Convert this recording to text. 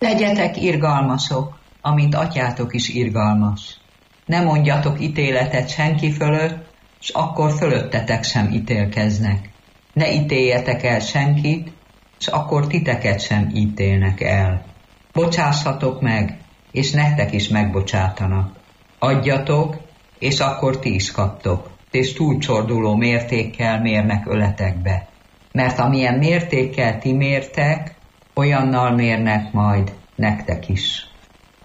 Legyetek irgalmasok, amint atyátok is irgalmas. Ne mondjatok ítéletet senki fölött, s akkor fölöttetek sem ítélkeznek. Ne ítéljetek el senkit, s akkor titeket sem ítélnek el. Bocsássatok meg, és nektek is megbocsátanak. Adjatok, és akkor ti is kaptok, és túlcsorduló mértékkel mérnek öletekbe. Mert amilyen mértékkel ti mértek, olyannal mérnek majd nektek is.